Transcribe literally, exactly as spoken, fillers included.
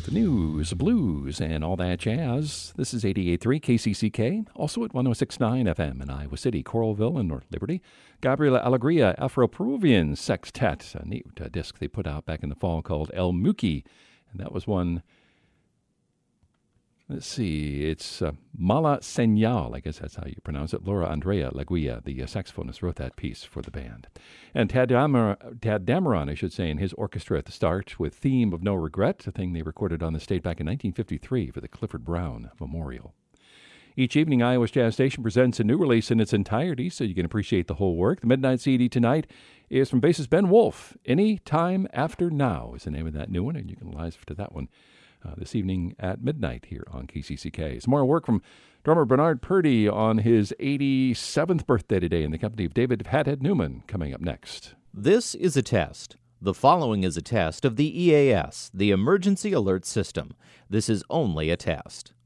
with the news, blues, and all that jazz. This is eighty-eight point three K C C K, also at one oh six point nine F M in Iowa City, Coralville, and North Liberty. Gabriela Alegria Afro-Peruvian Sextet, a neat uh, disc they put out back in the fall called El Muki, and that was one. Let's see, it's uh, Mala Señal, I guess that's how you pronounce it. Laura Andrea Laguia, the uh, saxophonist, wrote that piece for the band. And Tad, Damar- Tad Dameron, I should say, in his orchestra at the start with Theme of No Regret, a thing they recorded on the stage back in nineteen fifty-three for the Clifford Brown Memorial. Each evening, Iowa's Jazz Station presents a new release in its entirety, so you can appreciate the whole work. The Midnight C D tonight is from bassist Ben Wolf. Any Time After Now is the name of that new one, and you can listen to that one Uh, this evening at midnight here on K C C K. Some more work from drummer Bernard Purdy on his eighty-seventh birthday today in the company of David Fathead Newman coming up next. This is a test. The following is a test of the E A S, the Emergency Alert System. This is only a test.